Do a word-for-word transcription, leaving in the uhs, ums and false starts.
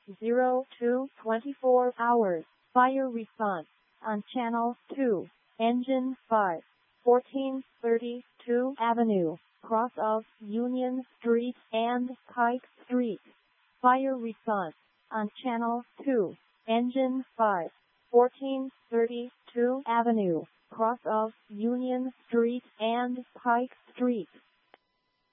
zero two twenty-four hours. Fire response on Channel two. Engine five. fourteen thirty-two Avenue, cross of Union Street and Pike Street. Fire response on Channel two. Engine five. fourteen thirty-two Avenue, cross of Union Street and Pike Street.